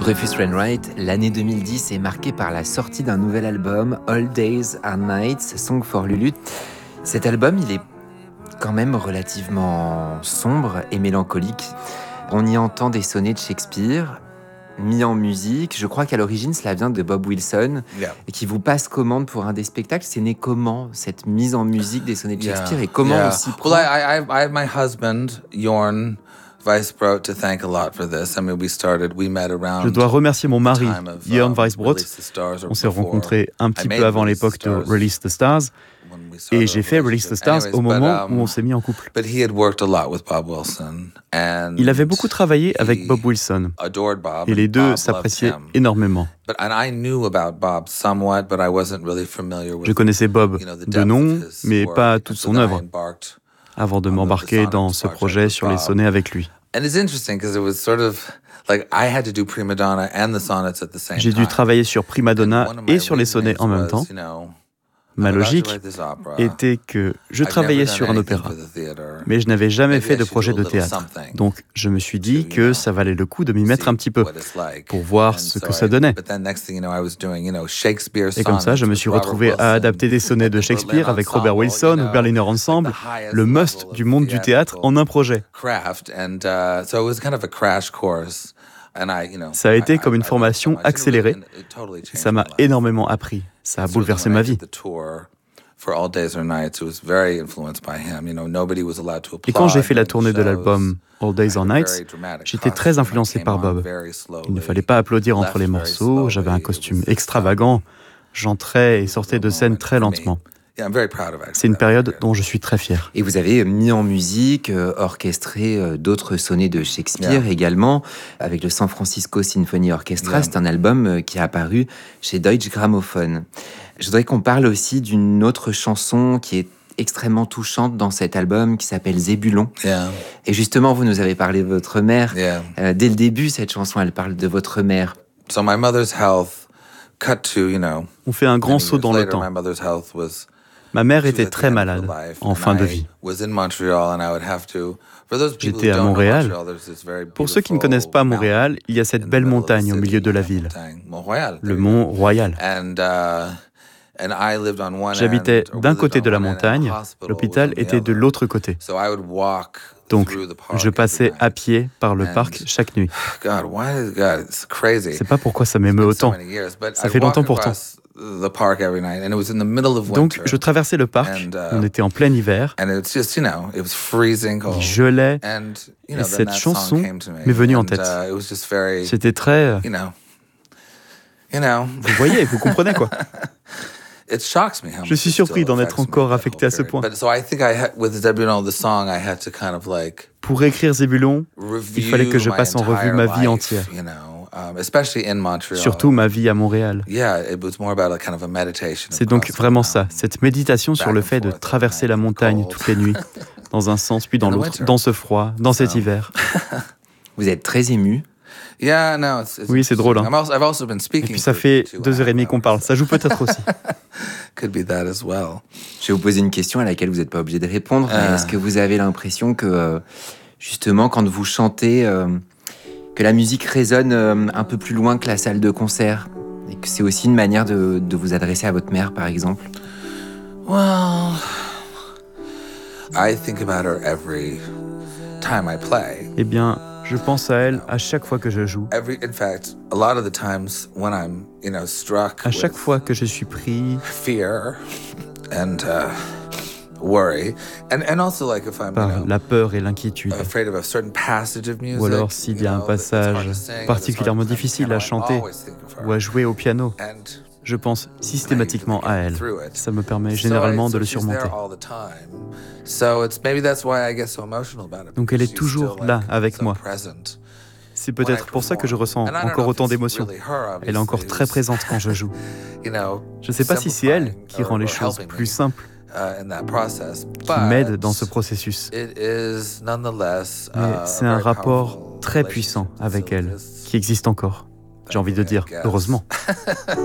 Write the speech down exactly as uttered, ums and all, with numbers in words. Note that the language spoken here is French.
Rufus Wainwright, l'année deux mille dix est marquée par la sortie d'un nouvel album, All Days and Nights, Song for Lulu. Cet album, il est quand même relativement sombre et mélancolique. On y entend des sonnets de Shakespeare, mis en musique. Je crois qu'à l'origine, cela vient de Bob Wilson, Yeah. et qui vous passe commande pour un des spectacles. C'est né comment, cette mise en musique des sonnets de Shakespeare, Yeah. et comment Yeah. on s'y prend? Well, I, I, I have my husband, Jorn Weisbrot, to thank a lot for this. I mean, we started, we met around. Je dois remercier mon mari, the time of, um, Jörn Weisbrot. Release the Stars or On s'est before. rencontrés un I petit made peu avant Release the l'époque de Stars Release the Stars, when we started et j'ai our fait Release the relationship. Stars Anyways, au moment but, um, où on s'est mis en couple. But he had worked a lot with Bob Wilson, and Il avait beaucoup travaillé avec he Bob Wilson, adored Bob, et les and deux Bob s'appréciaient loved him. énormément. But and I knew about Bob somewhat, but I wasn't really familiar with, Je connaissais Bob you know, the de depth nom, of his mais work. pas And toute so son then I œuvre, embarked avant de on the m'embarquer Sonic dans ce project projet with sur les Bob. sonnets avec lui. And it's interesting because it was sort of like I had to do Prima Donna and the sonnets at the same J'ai time. dû travailler sur Prima Donna And one of my et sur les sonnets en reasonings même temps. was, you know, Ma I'm about to logique write this opera. était que je I've travaillais never done sur un anything opéra, for the theater. mais je n'avais jamais Maybe fait I de should projet do a de little théâtre. something Donc je me suis dit to, you que know, ça valait le coup de m'y mettre see un petit peu what it's like. pour voir And ce so que I- ça donnait. But then next thing you know, I was doing, you know, Shakespeare Et comme ça, je me sonnets suis with Robert retrouvé Wilson, à adapter des sonnets de the Shakespeare Berlin avec Robert Ensemble, Wilson you au know, Berliner like Ensemble, the highest le must level of du monde du théâtre en un projet. craft. And uh, so it was kind of a crash course. And I, you know, Ça a été I- comme I- une I learned so formation much. And it accélérée. really- it totally changed Ça m'a my life. énormément appris. Ça a So bouleversé when I ma did vie. the tour for All Days or Nights, it was very influenced by him. You know, nobody was allowed to Et quand j'ai applaud fait la during the tournée de shows. l'album All Days or I had a Nights, very dramatic j'étais très costume. I influencé came par on Bob. very Il slowly, ne fallait pas applaudir entre left les very morceaux, j'avais un slowly. It costume was- extravagant, j'entrais et sortais de scène très lentement. Yeah, I'm very proud of actually C'est une that période record. dont je suis très fier. Et vous avez mis en musique, euh, orchestré euh, d'autres sonnets de Shakespeare Yeah. également, avec le San Francisco Symphony Orchestra. Yeah. C'est un album euh, qui est apparu chez Deutsche Grammophon. Je voudrais qu'on parle aussi d'une autre chanson qui est extrêmement touchante dans cet album, qui s'appelle Zébulon. Yeah, Et justement, vous nous avez parlé de votre mère. yeah. Euh, dès le début, cette chanson, elle parle de votre mère. So my mother's health cut to, you know, On fait un grand many saut years dans le later, temps. my mother's health was Ma mère she was était at the très end of malade, her life, en and fin de I vie. was in Montreal and I would have to for those people who J'étais à don't know Montréal. Montreal, there's this very Pour ceux qui ne beautiful connaissent pas Montréal, mountain il y a cette in the belle middle of the montagne au milieu city, de la la ville, montagne, Mont-Royal, le there you mont go. Royal. And, uh, and I lived on one J'habitais end, or we d'un lived côté on de la one end, and the montagne, hospital l'hôpital was on the était de other. l'autre côté. So I would walk Donc, through the park je every passais night. à pied par le And- parc chaque nuit. God, why is God? It's crazy. Je sais pas pourquoi ça m'émeut It's been so autant. many years, but Ça I'd fait longtemps walk pourtant. across the park every night, and it was in the middle of Donc, winter. je traversais le parc, And, uh, on était en plein hiver, And it's just, you know, it was freezing cold. il gelait, And, you et know, then cette that chanson song came to me. m'est venue en And, tête. uh, it was just very, c'était très... you know, you know, Vous voyez, vous comprenez quoi. it shocks me how Je much suis it still surpris d'en être affects me, encore that affecté à whole ce period. point. But so I think I had, with Zebulon, the song, I had to kind of like Pour écrire Zébulon, il fallait que je review passe en my revue ma entire vie life, entière. you know, um, especially in Montreal. Surtout ma vie à Montréal. Yeah, it was more about a kind of a meditation. C'est donc across the vraiment ça, mountain. cette méditation sur Back le and fait de forth traverser every la night, montagne cold. toutes les nuits, dans un sens puis dans In the l'autre, winter. dans ce froid, dans cet So. hiver. Vous êtes très ému. Yeah, no, it's, it's Oui, c'est drôle, hein. I'm also, I've also been Et speaking puis ça for fait two deux heures et demie qu'on parle, ça joue peut-être aussi. Could be that as well. Je vais vous poser une question à laquelle vous n'êtes pas obligé de répondre. mais Ah. Est-ce que vous avez l'impression que, euh, justement, quand vous chantez, euh, que la musique résonne euh, un peu plus loin que la salle de concert, et que c'est aussi une manière de, de vous adresser à votre mère, par exemple? Well, I think about her every time I play. Eh bien, je pense à elle à chaque fois que je joue, Every, in fact, a lot of the times when I'm, you know, struck à chaque with fois que je suis pris fear and uh, worry, and and also like if I'm, you par know, la peur et l'inquiétude. afraid of a certain passage of music, Ou alors s'il y a you un know, that it's passage hard to sing, or that's particulièrement hard to difficile sing, à I chanter always think of her. ou à jouer au piano, And je pense systématiquement à elle. through it. Ça me permet So généralement I- de le so she's surmonter. there all the time. So it's maybe that's why I get so emotional about it. Donc elle est because she's toujours still, là like, avec so moi. present C'est when I peut-être pour ça que je perform. ressens And I don't encore know if autant it's d'émotions. really her, Elle est encore obviously, très who's, présente quand je joue. you know, Je ne sais pas si c'est elle qui simplifying rend les or- or choses helping plus me, simples, uh, in that process, qui m'aide but dans ce processus. it is nonetheless, uh, Mais a c'est un very rapport powerful très puissant relationship that avec still elle, exists. qui existe encore. J'ai envie de dire, I guess. heureusement.